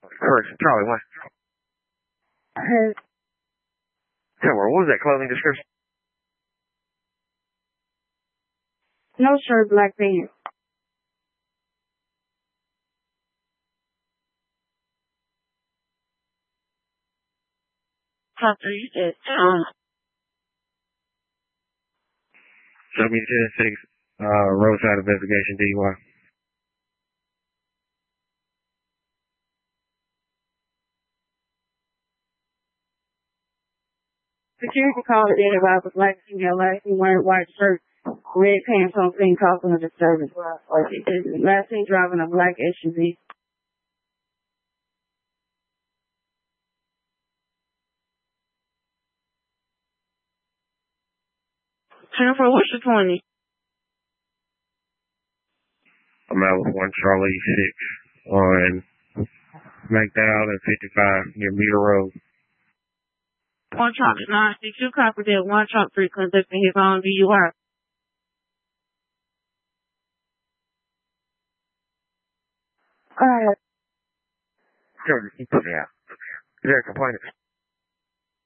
Correction, Charlie 1. Tell her, what was that clothing description? No shirt, black pants. After you said, Show me 10-6, roadside investigation, DUI. security called it in about the black female last seen wearing white shirt, red pants on scene causing a disturbance. Last seen driving a black SUV. Jennifer, what's your 20? I'm out with 1 Charlie 6 on McDowell and 55 near Meter Road. 1 Trump 9, 6, you copied that 1 Trump 3 conducting his own DUI. Sure, you put me out. Is there a complaint?